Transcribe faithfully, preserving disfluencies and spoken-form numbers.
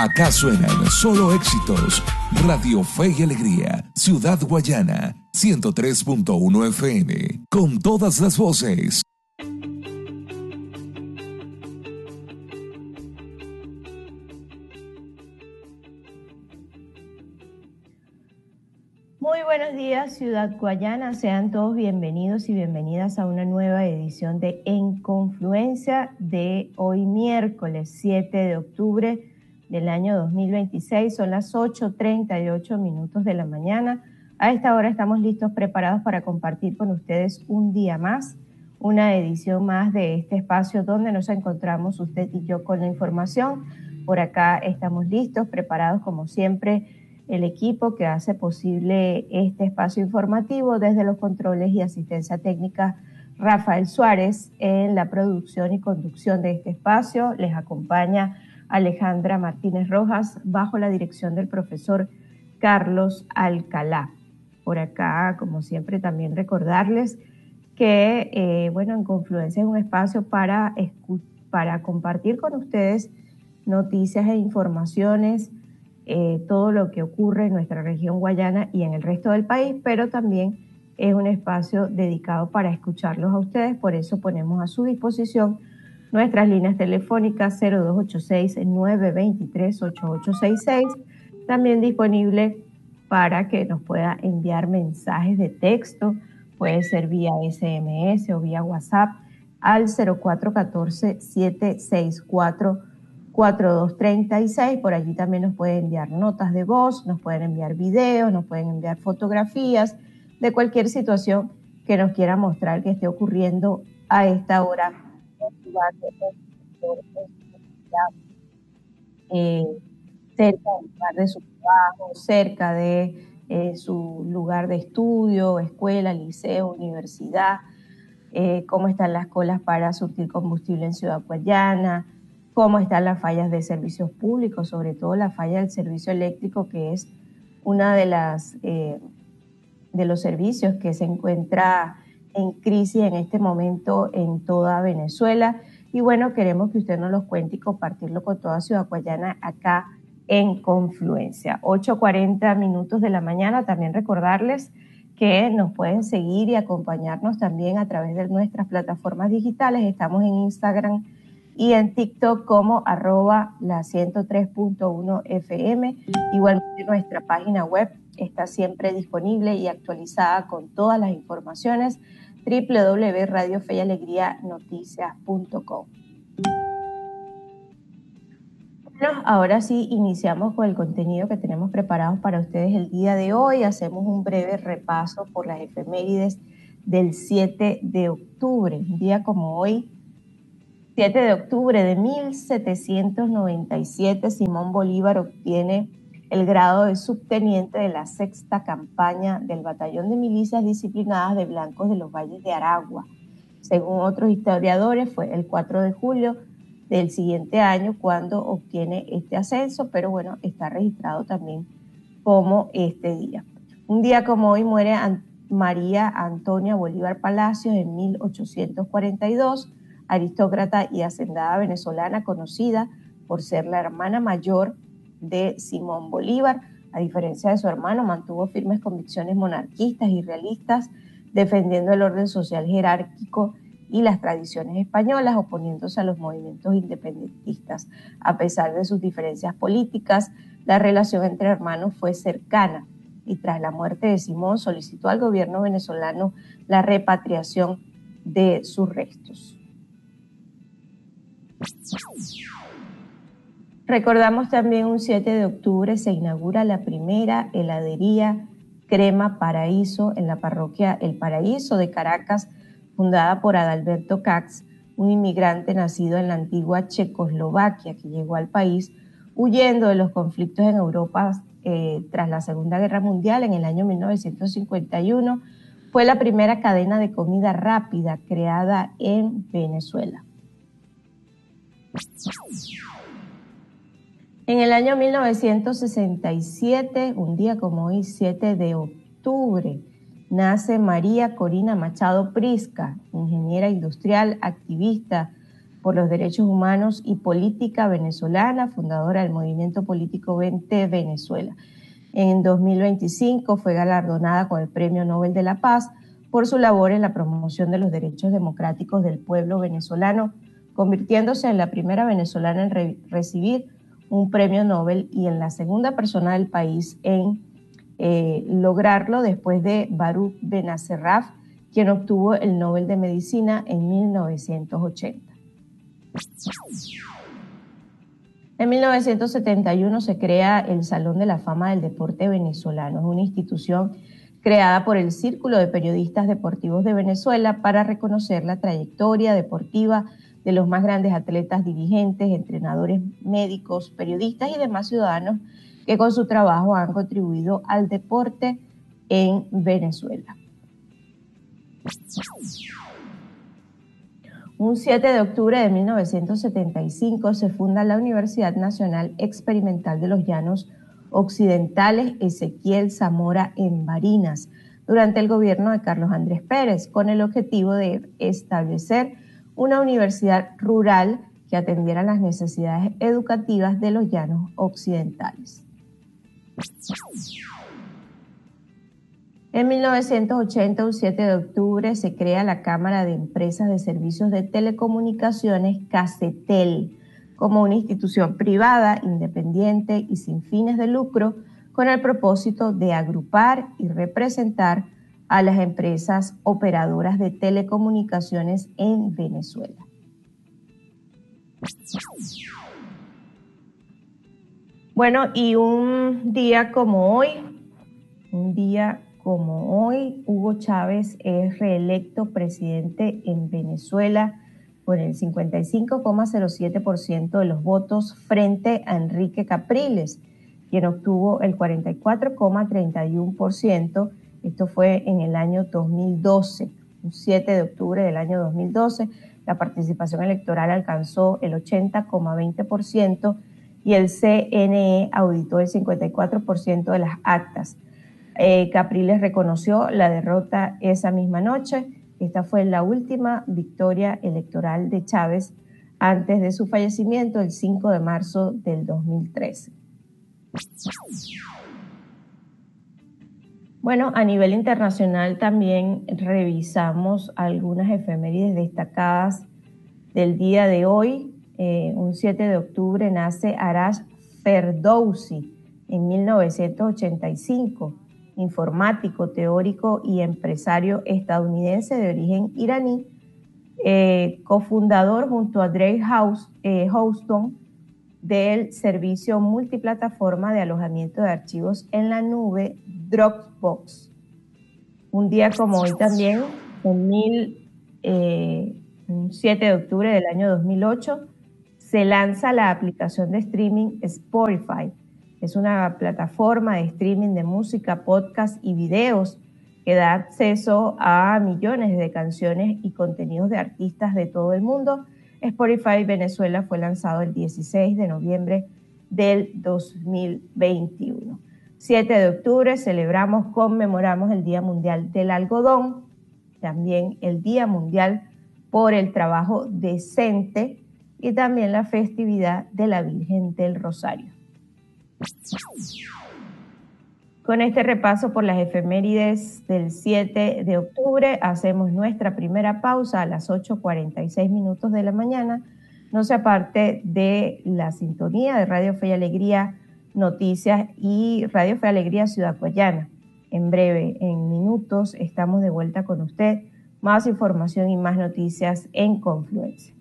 Acá suenan solo éxitos. Radio Fe y Alegría, Ciudad Guayana, ciento tres punto uno F M, con todas las voces. Muy buenos días, Ciudad Guayana. Sean todos bienvenidos y bienvenidas a una nueva edición de En Confluencia de hoy miércoles siete de octubre del año dos mil veintiséis. Son las ocho treinta y ocho minutos de la mañana. A esta hora estamos listos, preparados para compartir con ustedes un día más, una edición más de este espacio donde nos encontramos usted y yo con la información. Por acá estamos listos, preparados como siempre, el equipo que hace posible este espacio informativo desde los controles y asistencia técnica, Rafael Suárez en la producción y conducción de este espacio. Les acompaña Alejandra Martínez Rojas bajo la dirección del profesor Carlos Alcalá. Por acá, como siempre, también recordarles que, eh, bueno, En Confluencia es un espacio para, para compartir con ustedes noticias e informaciones, Eh, todo lo que ocurre en nuestra región guayana y en el resto del país, pero también es un espacio dedicado para escucharlos a ustedes. Por eso ponemos a su disposición nuestras líneas telefónicas cero dos ocho seis, nueve dos tres, ocho ocho seis seis, también disponible para que nos pueda enviar mensajes de texto, puede ser vía S M S o vía WhatsApp al cero cuatro uno cuatro, siete seis cuatro, cuatro dos tres seis. Por allí también nos pueden enviar notas de voz, nos pueden enviar videos, nos pueden enviar fotografías de cualquier situación que nos quiera mostrar que esté ocurriendo a esta hora, eh, cerca del lugar de su trabajo, cerca de eh, su lugar de estudio, escuela, liceo, universidad, eh, cómo están las colas para surtir combustible en Ciudad Guayana, cómo están las fallas de servicios públicos, sobre todo la falla del servicio eléctrico, que es una de las eh, de los servicios que se encuentra en crisis en este momento en toda Venezuela. Y bueno, queremos que usted nos los cuente y compartirlo con toda Ciudad Guayana acá en Confluencia. ocho cuarenta minutos de la mañana. También recordarles que nos pueden seguir y acompañarnos también a través de nuestras plataformas digitales. Estamos en Instagram y en TikTok como arroba la ciento tres punto uno F M. Igualmente nuestra página web está siempre disponible y actualizada con todas las informaciones, doble u doble u doble u punto radio fe y alegría noticias punto com. Bueno, ahora sí iniciamos con el contenido que tenemos preparados para ustedes el día de hoy. Hacemos un breve repaso por las efemérides del siete de octubre, un día como hoy. siete de octubre de mil setecientos noventa y siete, Simón Bolívar obtiene el grado de subteniente de la sexta campaña del Batallón de Milicias Disciplinadas de Blancos de los Valles de Aragua. Según otros historiadores, fue el cuatro de julio del siguiente año cuando obtiene este ascenso, pero bueno, está registrado también como este día. Un día como hoy muere María Antonia Bolívar Palacios en mil ochocientos cuarenta y dos, aristócrata y hacendada venezolana conocida por ser la hermana mayor de Simón Bolívar. A diferencia de su hermano, mantuvo firmes convicciones monarquistas y realistas, defendiendo el orden social jerárquico y las tradiciones españolas, oponiéndose a los movimientos independentistas. A pesar de sus diferencias políticas, la relación entre hermanos fue cercana y tras la muerte de Simón solicitó al gobierno venezolano la repatriación de sus restos. Recordamos también un siete de octubre se inaugura la primera heladería Crema Paraíso en la parroquia El Paraíso de Caracas, fundada por Adalberto Katz, un inmigrante nacido en la antigua Checoslovaquia que llegó al país huyendo de los conflictos en Europa eh, tras la Segunda Guerra Mundial en el año mil novecientos cincuenta y uno. Fue la primera cadena de comida rápida creada en Venezuela. En el año mil novecientos sesenta y siete, un día como hoy, siete de octubre, nace María Corina Machado Prisca, ingeniera industrial, activista, por los Derechos Humanos y Política Venezolana, fundadora del movimiento político Vente Venezuela. En dos mil veinticinco fue galardonada con el Premio Nobel de la Paz por su labor en la promoción de los derechos democráticos del pueblo venezolano, convirtiéndose en la primera venezolana en re- recibir un premio Nobel y en la segunda persona del país en eh, lograrlo después de Baruch Benacerraf, quien obtuvo el Nobel de Medicina en mil novecientos ochenta. En mil novecientos setenta y uno se crea el Salón de la Fama del Deporte Venezolano. Es una institución creada por el Círculo de Periodistas Deportivos de Venezuela para reconocer la trayectoria deportiva de los más grandes atletas, dirigentes, entrenadores, médicos, periodistas y demás ciudadanos que con su trabajo han contribuido al deporte en Venezuela. Un siete de octubre de mil novecientos setenta y cinco se funda la Universidad Nacional Experimental de los Llanos Occidentales Ezequiel Zamora en Barinas, durante el gobierno de Carlos Andrés Pérez, con el objetivo de establecer una universidad rural que atendiera las necesidades educativas de los llanos occidentales. En mil novecientos ochenta, un siete de octubre, se crea la Cámara de Empresas de Servicios de Telecomunicaciones, CACETEL, como una institución privada, independiente y sin fines de lucro, con el propósito de agrupar y representar a las empresas operadoras de telecomunicaciones en Venezuela. Bueno, y un día como hoy, un día como hoy, Hugo Chávez es reelecto presidente en Venezuela con el cincuenta y cinco coma cero siete por ciento de los votos frente a Enrique Capriles, quien obtuvo el cuarenta y cuatro coma treinta y uno por ciento. Esto fue en el año dos mil doce, un siete de octubre del año dos mil doce. La participación electoral alcanzó el ochenta coma veinte por ciento y el C N E auditó el cincuenta y cuatro por ciento de las actas. Eh, Capriles reconoció la derrota esa misma noche. Esta fue la última victoria electoral de Chávez antes de su fallecimiento el cinco de marzo del dos mil trece. Bueno, a nivel internacional también revisamos algunas efemérides destacadas del día de hoy. Eh, un siete de octubre nace Arash Ferdowsi en mil novecientos ochenta y cinco. Informático, teórico y empresario estadounidense de origen iraní, eh, cofundador junto a Drake House, eh, Houston del servicio multiplataforma de alojamiento de archivos en la nube Dropbox. Un día como hoy también, en mil, eh, siete de octubre del año dos mil ocho, se lanza la aplicación de streaming Spotify. Es una plataforma de streaming de música, podcast y videos que da acceso a millones de canciones y contenidos de artistas de todo el mundo. Spotify Venezuela fue lanzado el dieciséis de noviembre del dos mil veintiuno. siete de octubre celebramos, conmemoramos el Día Mundial del Algodón, también el Día Mundial por el Trabajo Decente y también la festividad de la Virgen del Rosario. Con este repaso por las efemérides del siete de octubre, hacemos nuestra primera pausa a las ocho cuarenta y seis minutos de la mañana. No se aparte de la sintonía de Radio Fe y Alegría Noticias y Radio Fe y Alegría Ciudad Guayana. En breve, en minutos, estamos de vuelta con usted. Más información y más noticias en Confluencia.